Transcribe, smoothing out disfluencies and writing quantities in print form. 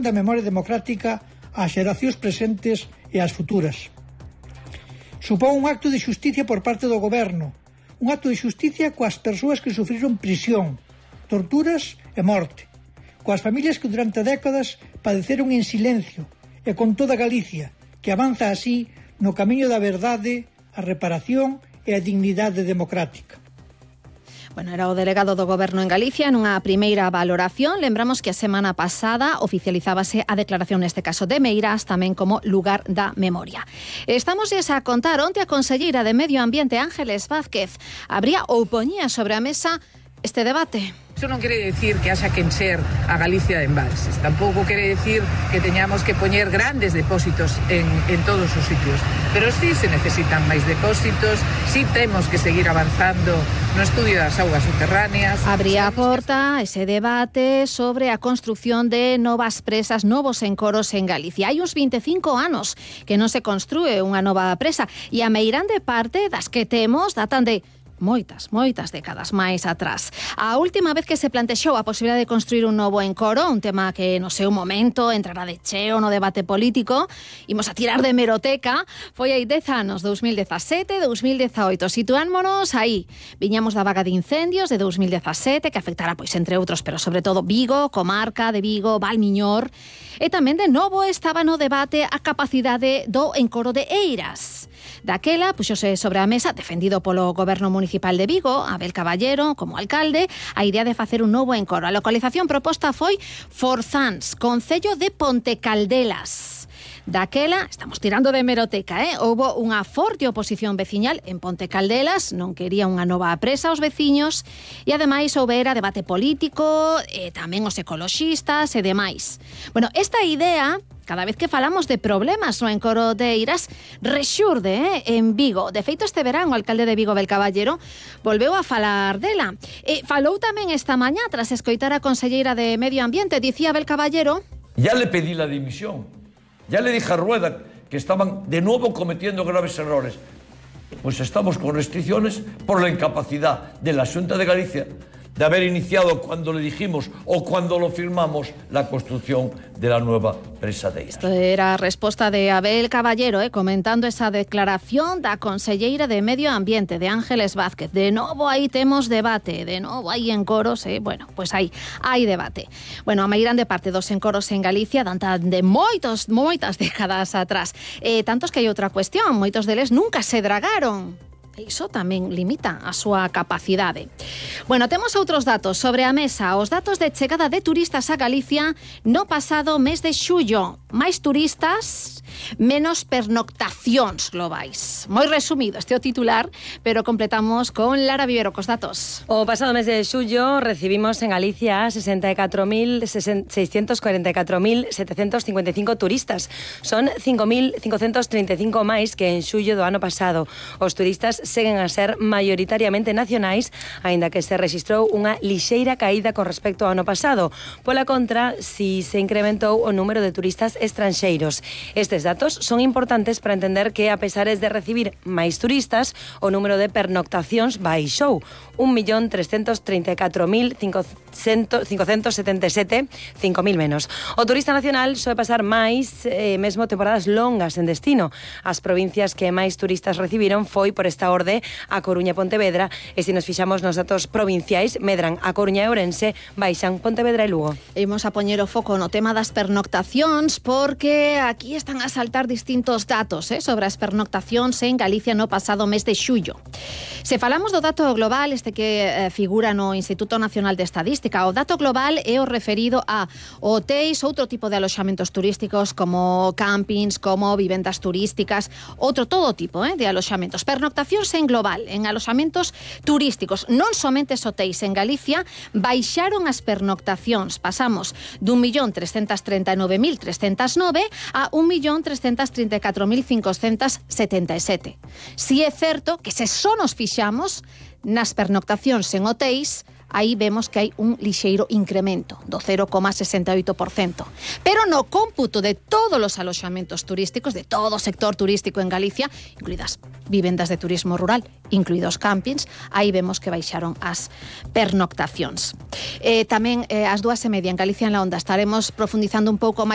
da memoria democrática ás xeracións presentes e ás futuras. Supón un acto de xusticia por parte do goberno, un acto de xusticia coas persoas que sufriron prisión, torturas e morte, coas familias que durante décadas padeceron en silencio e con toda Galicia, que avanza así no camiño da verdade, a reparación e a dignidade democrática. Bueno, era o delegado do Goberno en Galicia nunha primeira valoración. Lembramos que a semana pasada oficializábase a declaración neste caso de Meirás tamén como lugar da memoria. Estamos a contar onte a conselleira de Medio Ambiente Ángeles Vázquez abría ou poñía sobre a mesa este debate. Eso non quere decir que haxa que encher a Galicia de embalses. Tampouco quere decir que teñamos que poñer grandes depósitos en todos os sitios. Pero sí se necesitan máis depósitos, sí temos que seguir avanzando no estudio das augas subterráneas. Abría a porta ese debate sobre a construción de novas presas, novos encoros en Galicia. Hai uns 25 anos que non se construe unha nova presa e a meirande parte das que temos datan de moitas décadas máis atrás. A última vez que se plantexou a posibilidade de construir un novo encoro, un tema que no seu momento entrará de cheo no debate político, imos a tirar de hemeroteca, foi hai 10 anos, 2017, 2018. Situámonos aí. Viñamos da vaga de incendios de 2017, que afectará, pois, entre outros, pero sobre todo Vigo, comarca de Vigo, Valmiñor, e tamén de novo estaba no debate a capacidade do encoro de Eiras. Daquela, puxose sobre a mesa, defendido polo Goberno Municipal de Vigo, Abel Caballero, como alcalde, a idea de facer un novo encoro. A localización proposta foi Forzans, concello de Pontecaldelas. Daquela, estamos tirando de hemeroteca, houbo unha forte oposición veciñal en Pontecaldelas, non quería unha nova presa aos veciños, e ademais houbera debate político, e tamén os ecoloxistas e demais. Bueno, esta idea, cada vez que falamos de problemas no encoro de Eiras, rexurde en Vigo. De feito, este verán, o alcalde de Vigo, Abel Caballero, volveu a falar dela. E falou tamén esta mañá, tras escoitar a conselleira de Medio Ambiente, dicía Abel Caballero: Ya le pedí la dimisión. Ya le dije a Rueda que estaban de nuevo cometiendo graves errores. Pues estamos con restricciones por la incapacidad de la Xunta de Galicia de haber iniciado cuando le dijimos o cuando lo firmamos la construcción de la nueva presa de Eiras. Esto era a resposta de Abel Caballero, comentando esa declaración da conselleira de Medio Ambiente, de Ángeles Vázquez. De novo aí temos debate, de novo aí encoros, bueno, pois aí hai debate. Bueno, a meirande parte dos encoros en Galicia dan de moitas décadas atrás. Tantos que hai outra cuestión, moitos deles nunca se dragaron. Iso tamén limita a súa capacidade. Bueno, temos outros datos sobre a mesa. Os datos de chegada de turistas a Galicia no pasado mes de xullo. Máis turistas, menos pernoctacións globais. Moi resumido este o titular, pero completamos con Lara Vivero cos datos. O pasado mes de xullo recibimos en Galicia 644.755 turistas. Son 5.535 máis que en xullo do ano pasado. Os turistas seguen a ser maioritariamente nacionais, aínda que se rexistrou unha lixeira caída con respecto ao ano pasado. Pola contra, si se incrementou o número de turistas estranxeiros. Estes datos son importantes para entender que, a pesares de recibir máis turistas, o número de pernoctacións baixou. 1.334.577, 5.000 menos. O turista nacional soe pasar máis, mesmo temporadas longas en destino. As provincias que máis turistas recibiron foi, por esta orde, a Coruña e Pontevedra, e se nos fixamos nos datos provinciais, medran a Coruña e Ourense, baixan Pontevedra e Lugo. Imos a poñer o foco no tema das pernoctacións, porque aquí están a saltar distintos datos sobre as pernoctacións en Galicia no pasado mes de xullo. Se falamos do dato global, este que figura no Instituto Nacional de Estadística, o dato global é o referido a hotéis, outro tipo de aloxamentos turísticos, como campings, como vivendas turísticas, todo tipo de aloxamentos. Pernoctacións en global, en aloxamentos turísticos, non somente hotéis en Galicia, baixaron as pernoctacións. Pasamos dun 1.339.309 a 1.334.577. Si é certo que se só nos fixamos nas pernoctacións en hotéis, aí vemos que hai un lixeiro incremento do 0,68%. Pero no cómputo de todos os aloxamentos turísticos, de todo o sector turístico en Galicia, incluídas vivendas de turismo rural, incluídos campings, aí vemos que baixaron as pernoctacións. Tamén ás 2:30 en Galicia en la Onda estaremos profundizando un pouco máis